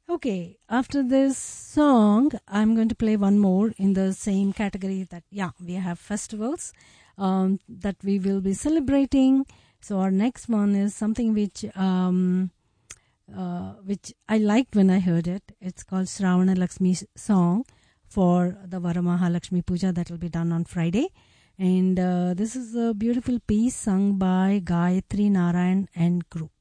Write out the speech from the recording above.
Okay, after this song, I'm going to play one more in the same category that, we have festivals that we will be celebrating. So our next one is something which I liked when I heard it. It's called Shravana Lakshmi song for the Varamahalakshmi Puja that will be done on Friday. And this is a beautiful piece sung by Gayatri Narayan and group.